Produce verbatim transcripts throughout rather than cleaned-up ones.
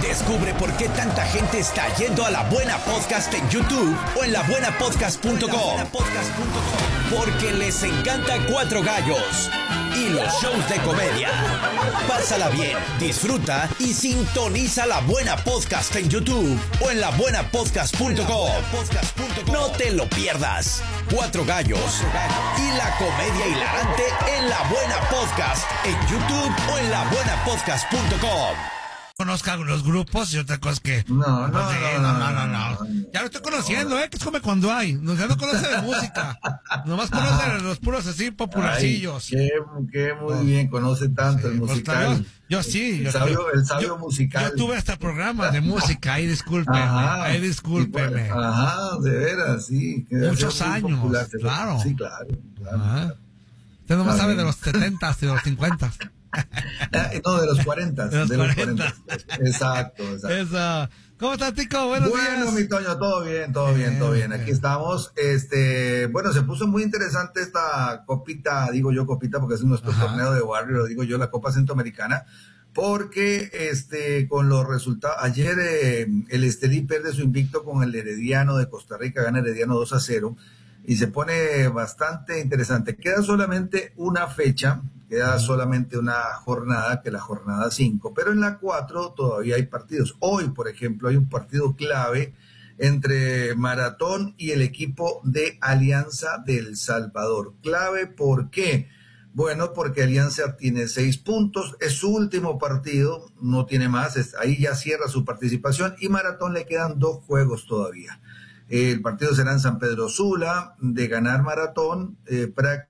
Descubre por qué tanta gente está yendo a La Buena Podcast en YouTube o en la buena podcast punto com. Porque les encanta Cuatro Gallos y los shows de comedia. Pásala bien, disfruta y sintoniza La Buena Podcast en YouTube o en la buena podcast punto com. No te lo pierdas. Cuatro Gallos y la comedia hilarante en La Buena Podcast en YouTube o en la buena podcast punto com. Conozca los grupos y otra cosa que... No, no, no, sí, no, no, no, no, no. Ya lo estoy conociendo, ¿eh? Que es como cuando hay. No, ya no conoce de música. Nomás conoce de los puros así popularcillos. Ay, qué, qué muy oh. bien, conoce tanto sí, el musical. Yo, yo sí. El yo, sabio, el sabio yo, musical. Yo tuve hasta programas de música, ahí discúlpeme. Ajá, ahí discúlpeme. Ajá, de veras, sí. Muchos años, popular, claro. Sí, claro. claro, claro. Usted nomás sabe de los setentas y de los cincuentas. No, de los cuarenta. De los de cuarenta. Los cuarenta. Exacto, exacto. Eso. ¿Cómo estás, Tico? Buenos bueno, días. mi Toño, todo bien, todo bien, bien todo bien. Aquí bien. Estamos. Este, bueno, se puso muy interesante esta copita, digo yo copita porque es nuestro Ajá. torneo de barrio, lo digo yo, la Copa Centroamericana, porque este, con los resultados, ayer eh, el Estelí pierde su invicto con el Herediano de Costa Rica, gana Herediano dos a cero. Y se pone bastante interesante. Queda solamente una fecha, queda solamente una jornada, que es la jornada cinco, pero en la cuatro todavía hay partidos. Hoy, por ejemplo, hay un partido clave entre Maratón y el equipo de Alianza del Salvador. Clave, ¿por qué? Bueno, porque Alianza tiene seis puntos, es su último partido, no tiene más, es, ahí ya cierra su participación, y Maratón le quedan dos juegos todavía. El partido será en San Pedro Sula. De ganar Maratón, eh, prácticamente.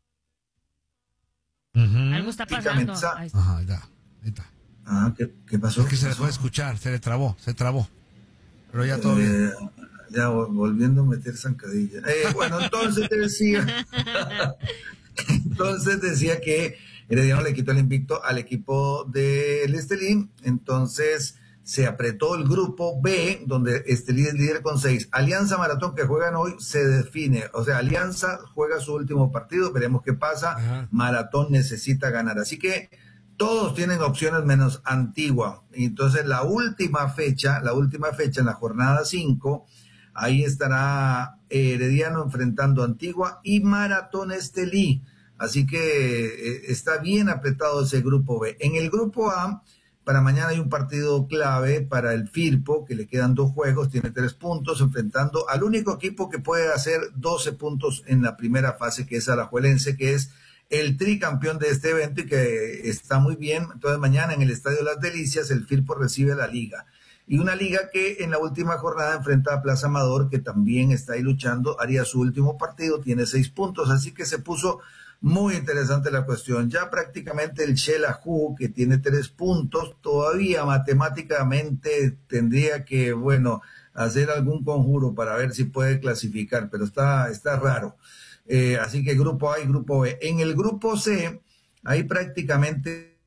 Uh-huh. Algo está pasando. Ajá, ya, ahí está. Ah, ¿qué, qué pasó? Es que se dejó de escuchar, se le trabó, se trabó. Pero ya todo bien. Eh, ya volviendo a meter zancadilla. Eh, bueno, entonces te decía. entonces decía que Herediano le quitó el invicto al equipo del Estelí. Entonces se apretó el grupo B, donde Estelí es líder con seis. Alianza Maratón, que juegan hoy, se define. O sea, Alianza juega su último partido, veremos qué pasa. Ajá. Maratón necesita ganar. Así que todos tienen opciones menos Antigua. Y entonces la última fecha, la última fecha en la jornada cinco, ahí estará Herediano enfrentando a Antigua y Maratón Estelí. Así que eh, está bien apretado ese grupo B. En el grupo A, para mañana hay un partido clave para el Firpo, que le quedan dos juegos, tiene tres puntos, enfrentando al único equipo que puede hacer doce puntos en la primera fase, que es Alajuelense, que es el tricampeón de este evento y que está muy bien. Entonces mañana en el Estadio Las Delicias el Firpo recibe a la Liga. Y una Liga que en la última jornada enfrenta a Plaza Amador, que también está ahí luchando, haría su último partido, tiene seis puntos, así que se puso muy interesante la cuestión. Ya prácticamente el Xelajú, que tiene tres puntos, todavía matemáticamente tendría que, bueno, hacer algún conjuro para ver si puede clasificar, pero está, está raro. Eh, así que grupo A y grupo B. En el grupo C, ahí prácticamente...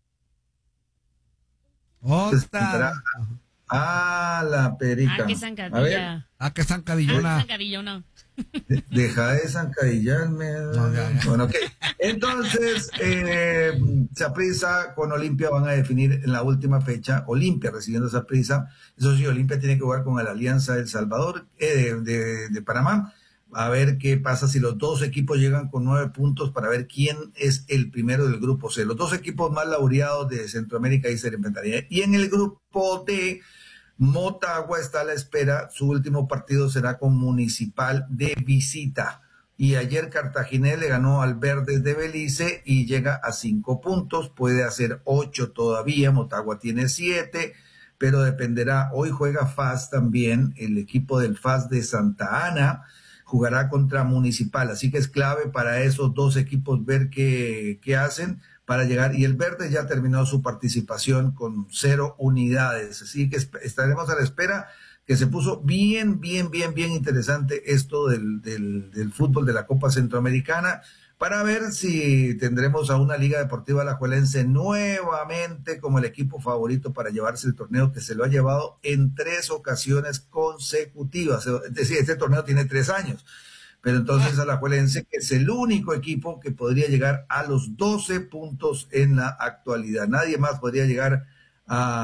¡Otra! Ah, la perica. Ah, qué zancadilla. Ah, qué zancadillona. Ah, zancadillona. Deja de zancadillarme. No, ya, ya. Bueno, ok. Entonces, eh, Saprissa con Olimpia van a definir en la última fecha. Olimpia recibiendo Saprissa. Eso sí, Olimpia tiene que jugar con la Alianza del Salvador, eh, de, de, de Panamá. A ver qué pasa si los dos equipos llegan con nueve puntos para ver quién es el primero del grupo C. Los dos equipos más laureados de Centroamérica y se enfrentarían. Y en el grupo D, Motagua está a la espera. Su último partido será con Municipal de visita. Y ayer Cartaginés le ganó al Verdes de Belice y llega a cinco puntos. Puede hacer ocho todavía. Motagua tiene siete, pero dependerá. Hoy juega F A S también, el equipo del F A S de Santa Ana. Jugará contra Municipal, así que es clave para esos dos equipos ver qué, qué hacen para llegar. Y el Verde ya terminó su participación con cero unidades, así que estaremos a la espera, que se puso bien, bien, bien, bien interesante esto del, del, del fútbol de la Copa Centroamericana, para ver si tendremos a una Liga Deportiva Alajuelense nuevamente como el equipo favorito para llevarse el torneo, que se lo ha llevado en tres ocasiones consecutivas. Es decir, este torneo tiene tres años, pero entonces Alajuelense, que es el único equipo que podría llegar a los doce puntos en la actualidad. Nadie más podría llegar a